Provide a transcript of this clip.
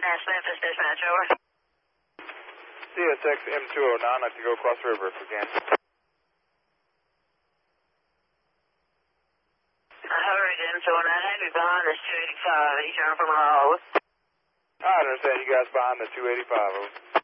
Nash Memphis dispatch, over. CSX M209, I'd like to go across the river if we can. Hurry, M209, have you behind this 285, you turn from Raleigh. I understand you guys behind the 285, over.